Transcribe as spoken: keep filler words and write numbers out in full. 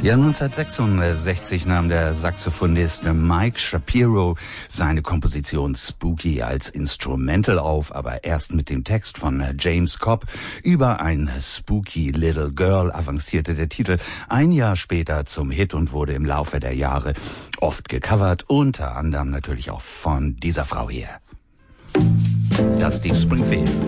Ja, neunzehnhundertsechsundsechzig nahm der Saxophonist Mike Shapiro seine Komposition Spooky als Instrumental auf, aber erst mit dem Text von James Cobb. Über ein Spooky Little Girl avancierte der Titel ein Jahr später zum Hit und wurde im Laufe der Jahre oft gecovert, unter anderem natürlich auch von dieser Frau hier. Das ist Steve Springfield.